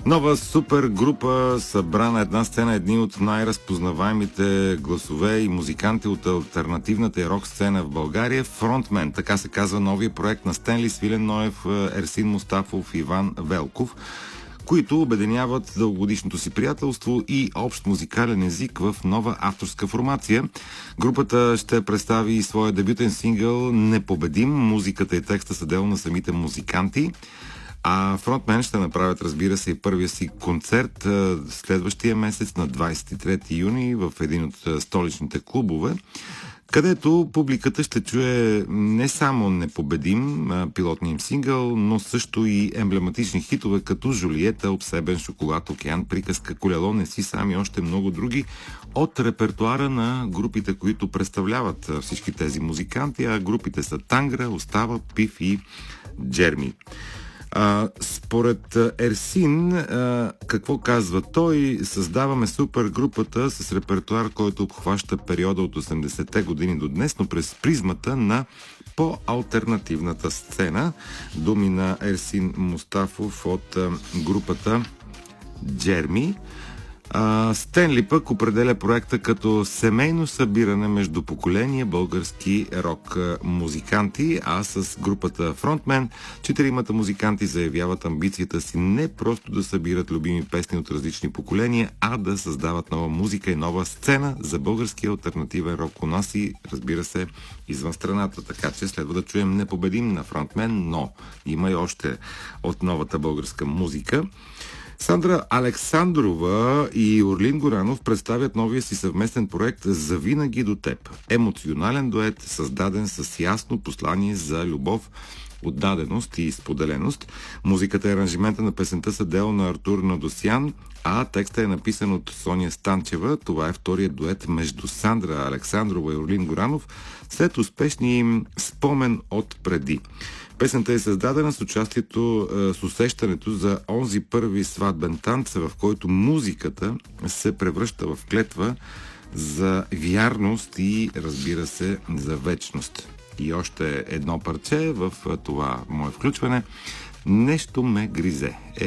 Нова супер група събра на една сцена едни от най-разпознаваемите гласове и музиканти от алтернативната и рок сцена в България. Фронтмен, така се казва новия проект на Стенли Свилен Ноев, Ерсин Мустафов, Иван Велков, които обединяват дългогодишното си приятелство и общ музикален език в нова авторска формация. Групата ще представи своя дебютен сингъл "Непобедим". Музиката и текста са дело на самите музиканти. А фронтмен ще направят, разбира се, и първия си концерт следващия месец на 23 юни в един от столичните клубове, където публиката ще чуе не само "Непобедим", пилотния им сингъл, но също и емблематични хитове като "Жулиета", "Обсебен", "Шоколад", "Океан", "Приказка", "Колело", "Не си сам" и още много други от репертуара на групите, които представляват всички тези музиканти, а групите са Тангра, Остава, Пив и Джерми. Според Ерсин, какво казва той? Създаваме супер групата с репертуар, който обхваща периода от 80-те години до днес, но през призмата на по-алтернативната сцена. Думи на Ерсин Мустафов от групата Джерми. Стенли пък определя проекта като семейно събиране между поколения български рок музиканти, а с групата Фронтмен 4 музиканти заявяват амбицията си не просто да събират любими песни от различни поколения, а да създават нова музика и нова сцена за българския алтернативен рок у нас и, разбира се, извън страната. Така че следва да чуем "Непобедим" на Фронтмен, но има и още от новата българска музика. Сандра Александрова и Орлин Горанов представят новия си съвместен проект "Завинаги до теб". Емоционален дует, създаден с ясно послание за любов, отдаденост и споделеност. Музиката и аранжимента на песента са дело на Артур Надосян, а текстът е написан от Соня Станчева. Това е вторият дует между Сандра Александрова и Орлин Горанов след успешния им "Спомен от преди". Песента е създадена с участието, с усещането за онзи първи сватбен танц, в който музиката се превръща в клетва за вярност и, разбира се, за вечност. И още едно парче в това мое включване. "Нещо ме гризе".